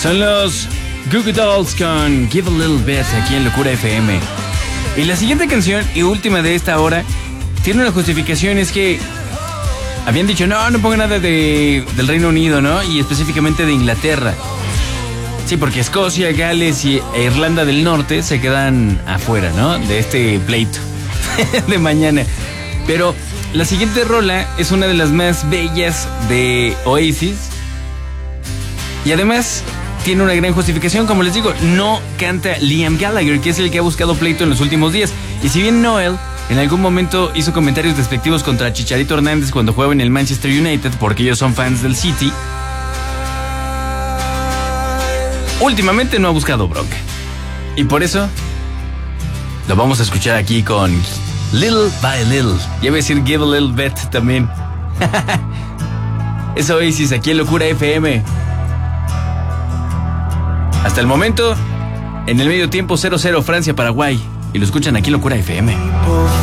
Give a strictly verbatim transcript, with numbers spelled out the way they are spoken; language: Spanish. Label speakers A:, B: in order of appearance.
A: Son los Goo Goo Dolls con Give a Little Bit aquí en Locura F M. Y la siguiente canción y última de esta hora tiene una justificación, es que habían dicho, no, no ponga nada de, del Reino Unido, ¿no? Y específicamente de Inglaterra. Sí, porque Escocia, Gales y e Irlanda del Norte se quedan afuera, ¿no? De este pleito de mañana. Pero la siguiente rola es una de las más bellas de Oasis. Y además tiene una gran justificación, como les digo, no canta Liam Gallagher, que es el que ha buscado pleito en los últimos días. Y si bien Noel en algún momento hizo comentarios despectivos contra Chicharito Hernández cuando jugaba en el Manchester United, porque ellos son fans del City, últimamente no ha buscado bronca. Y por eso lo vamos a escuchar aquí con Little by Little. Ya voy a decir Give a Little Bit también. Es Oasis aquí en Locura F M. Hasta el momento, en el medio tiempo cero cero Francia-Paraguay. Y lo escuchan aquí en Locura F M.